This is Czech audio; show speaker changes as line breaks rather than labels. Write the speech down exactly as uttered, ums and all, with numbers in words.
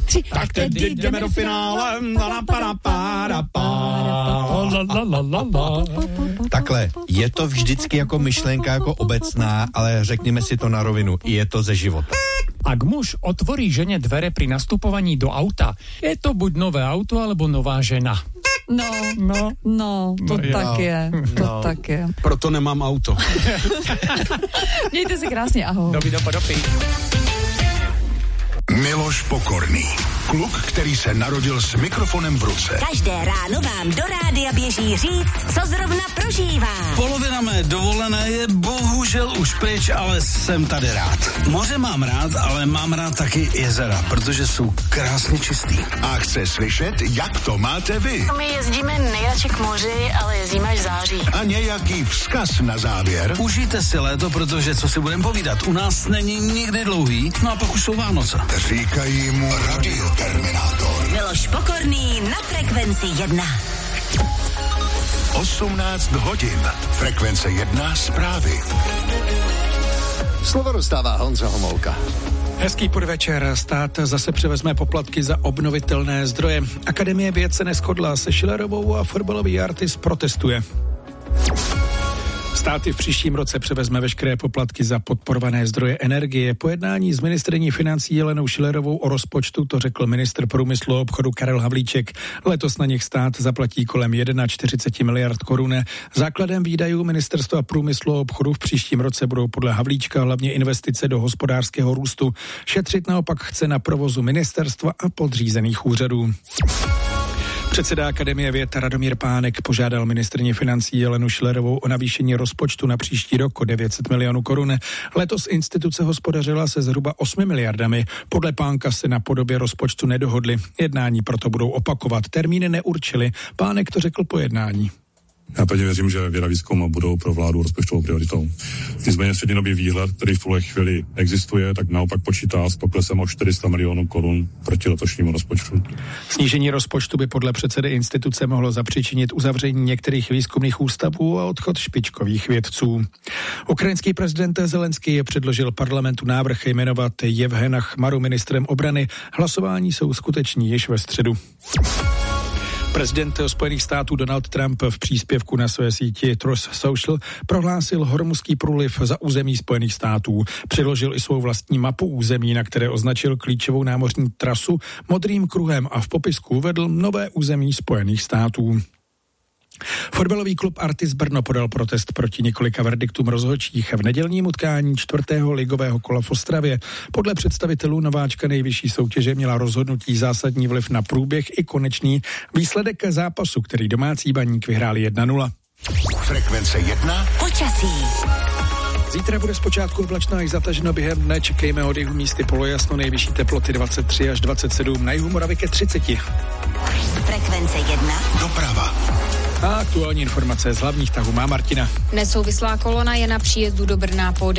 tři. Tak tedy jdeme do finále.
Takhle, je to vždycky jako myšlenka jako obecná, ale řekněme si to na rovinu, je to ze života.
Ak muž otvorí žene dvere pri nastupovaní do auta, je to buď nové auto, alebo nová žena.
No, no, no, to
No,
tak
jo.
je, to
No.
tak je.
Proto nemám auto.
Mějte se krásně, ahoj.
Doby do podopy.
Miloš Pokorný. Kluk, který se narodil s mikrofonem v ruce.
Každé ráno vám do rádia běží říct, co zrovna prožívá.
Polovina mé dovolené je bohužel už pryč, ale jsem tady rád. Moře mám rád, ale mám rád taky jezera, protože jsou krásně čistý.
A chce slyšet, jak to máte vy.
My jezdíme nejradši k moři, ale jezdíme až v září.
A nějaký vzkaz na závěr.
Užijte si léto, protože co si budeme povídat, u nás není nikdy dlouhý, no a pak už jsou Vánoce.
Říkají mu Radioterminátor.
Miloš Pokorný na Frekvenci jedna.
osmnáct hodin. Frekvence jedna zprávy.
Slovo dostává Honza Homolka.
Hezký podvečer. Stát zase převezme poplatky za obnovitelné zdroje. Akademie věd se neshodla se Schillerovou a fotbalový artist protestuje. Státy v příštím roce převezme veškeré poplatky za podporované zdroje energie. Po jednání s ministryní financí Jelenou Schillerovou o rozpočtu to řekl ministr průmyslu a obchodu Karel Havlíček. Letos na nich stát zaplatí kolem čtyřicet jedna miliard korun. Základem výdajů ministerstva průmyslu a obchodu v příštím roce budou podle Havlíčka hlavně investice do hospodářského růstu. Šetřit naopak chce na provozu ministerstva a podřízených úřadů. Předseda Akademie věd Radomír Pánek požádal ministryni financí Jelenu Schillerovou o navýšení rozpočtu na příští rok o devět set milionů korun. Letos instituce hospodařila se zhruba osmi miliardami. Podle Pánka se na podobě rozpočtu nedohodli. Jednání proto budou opakovat. Termíny neurčili. Pánek to řekl po jednání.
Já pevně věřím, že věda výzkum budou pro vládu rozpočtovou prioritou. Nicméně střednědobý výhled, který v tuhle chvíli existuje, tak naopak počítá s poklesem o čtyři sta milionů korun proti letošnímu rozpočtu.
Snížení rozpočtu by podle předsedy instituce mohlo zapříčinit uzavření některých výzkumných ústavů a odchod špičkových vědců. Ukrajinský prezident Zelenský předložil parlamentu návrh jmenovat Jevgena Chmaru ministrem obrany. Hlasování jsou skuteční již ve středu. Prezident Spojených států Donald Trump v příspěvku na své síti Truth Social prohlásil Hormuzský průliv za území Spojených států. Přiložil i svou vlastní mapu území, na které označil klíčovou námořní trasu modrým kruhem a v popisku uvedl nové území Spojených států. Fotbalový klub Artis Brno podal protest proti několika verdiktům rozhodčích v nedělním utkání čtvrtého ligového kola v Ostravě. Podle představitelů nováčka nejvyšší soutěže měla rozhodnutí zásadní vliv na průběh i konečný výsledek zápasu, který domácí Baník vyhráli jedna nula.
Frekvence jedna.
Počasí.
Zítra bude zpočátku oblačno i zataženo, během dne čekejme od jihu místy polojasno, nejvyšší teploty dvacet tři až dvacet sedm, na jihu Moravy ke třiceti.
Frekvence jedna.
Doprava.
A aktuální informace z hlavních tahů má Martina.
Nesouvislá kolona je na příjezdu do Brna po